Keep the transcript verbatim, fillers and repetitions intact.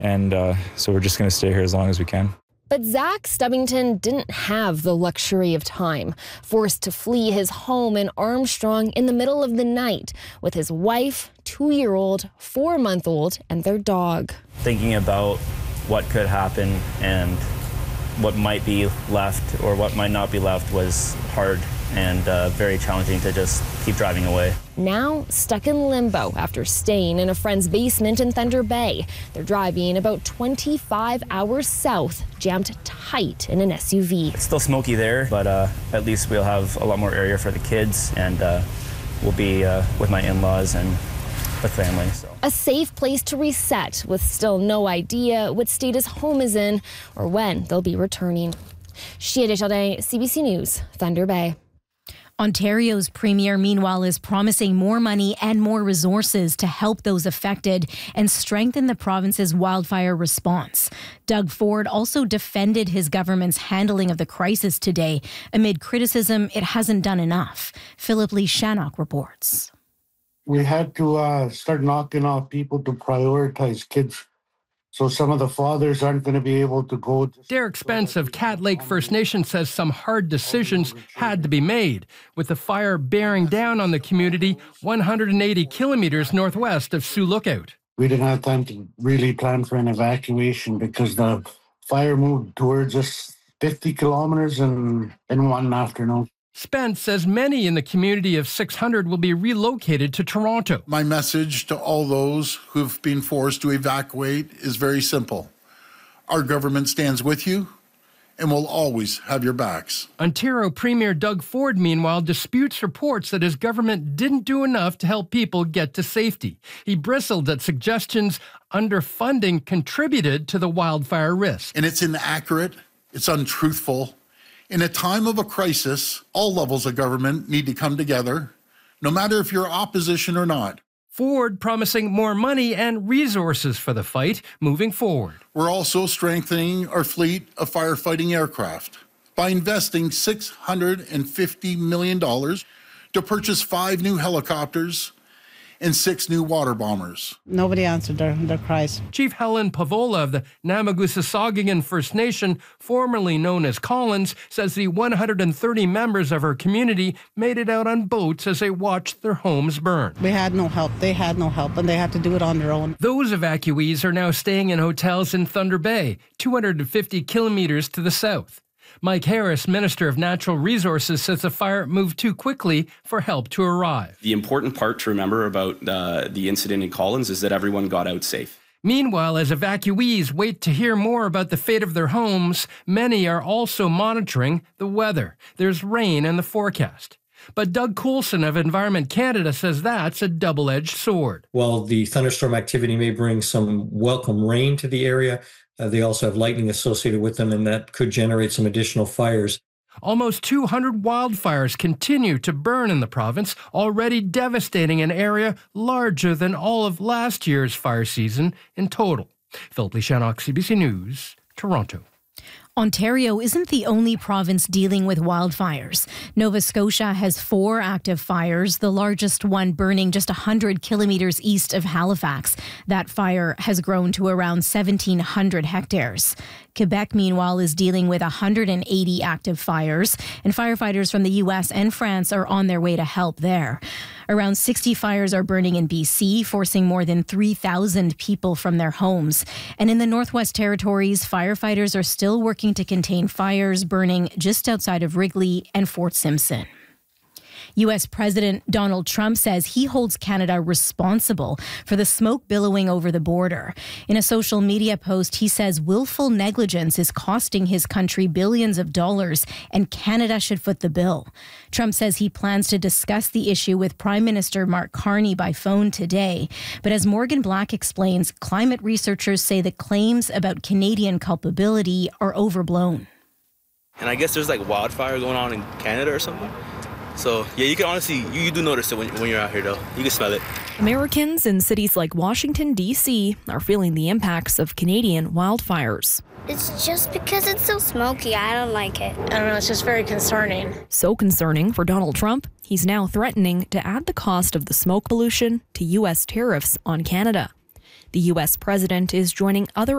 And uh, so we're just going to stay here as long as we can. But Zach Stubbington didn't have the luxury of time, forced to flee his home in Armstrong in the middle of the night with his wife, two-year-old, four-month-old, and their dog. Thinking about what could happen and what might be left or what might not be left was hard and uh, very challenging to just keep driving away. Now stuck in limbo after staying in a friend's basement in Thunder Bay. They're driving about twenty-five hours south, jammed tight in an S U V. It's still smoky there, but uh, at least we'll have a lot more area for the kids, and uh, we'll be uh, with my in-laws and with family. So. A safe place to reset with still no idea what state his home is in or when they'll be returning. Shia Deschardins, C B C News, Thunder Bay. Ontario's premier, meanwhile, is promising more money and more resources to help those affected and strengthen the province's wildfire response. Doug Ford also defended his government's handling of the crisis today amid criticism it hasn't done enough. Philip Lee Shannock reports. We had to uh, start knocking off people to prioritize kids. So some of the fathers aren't going to be able to go. Derek Spence of Cat Lake First Nation says some hard decisions had to be made, with the fire bearing down on the community one hundred eighty kilometers northwest of Sioux Lookout. We didn't have time to really plan for an evacuation because the fire moved towards us fifty kilometers in, in one afternoon. Spence says many in the community of six hundred will be relocated to Toronto. My message to all those who've been forced to evacuate is very simple. Our government stands with you and will always have your backs. Ontario Premier Doug Ford, meanwhile, disputes reports that his government didn't do enough to help people get to safety. He bristled at suggestions underfunding contributed to the wildfire risk. And it's inaccurate, it's untruthful. In a time of a crisis, all levels of government need to come together, no matter if you're opposition or not. Ford promising more money and resources for the fight moving forward. We're also strengthening our fleet of firefighting aircraft by investing six hundred fifty million dollars to purchase five new helicopters and six new water bombers. Nobody answered their, their cries. Chief Helen Pavola of the Namagusasagigan First Nation, formerly known as Collins, says the one hundred thirty members of her community made it out on boats as they watched their homes burn. We had no help. They had no help, and they had to do it on their own. Those evacuees are now staying in hotels in Thunder Bay, two hundred fifty kilometers to the south. Mike Harris, Minister of Natural Resources, says the fire moved too quickly for help to arrive. The important part to remember about uh, the incident in Collins is that everyone got out safe. Meanwhile, as evacuees wait to hear more about the fate of their homes, many are also monitoring the weather. There's rain in the forecast. But Doug Coulson of Environment Canada says that's a double-edged sword. While the thunderstorm activity may bring some welcome rain to the area, Uh, they also have lightning associated with them, and that could generate some additional fires. Almost two hundred wildfires continue to burn in the province, already devastating an area larger than all of last year's fire season in total. Philip Lee Shannock, C B C News, Toronto. Ontario isn't the only province dealing with wildfires. Nova Scotia has four active fires, the largest one burning just one hundred kilometres east of Halifax. That fire has grown to around seventeen hundred hectares. Quebec, meanwhile, is dealing with one hundred eighty active fires, and firefighters from the U S and France are on their way to help there. Around sixty fires are burning in B C, forcing more than three thousand people from their homes. And in the Northwest Territories, firefighters are still working to contain fires burning just outside of Wrigley and Fort Simpson. U S President Donald Trump says he holds Canada responsible for the smoke billowing over the border. In a social media post, he says willful negligence is costing his country billions of dollars and Canada should foot the bill. Trump says he plans to discuss the issue with Prime Minister Mark Carney by phone today. But as Morgan Black explains, climate researchers say the claims about Canadian culpability are overblown. And I guess there's like wildfire going on in Canada or something. So, yeah, you can honestly, you, you do notice it when, when you're out here, though. You can smell it. Americans in cities like Washington, D C are feeling the impacts of Canadian wildfires. It's just because it's so smoky. I don't like it. I don't know. It's just very concerning. So concerning for Donald Trump, he's now threatening to add the cost of the smoke pollution to U S tariffs on Canada. The U S president is joining other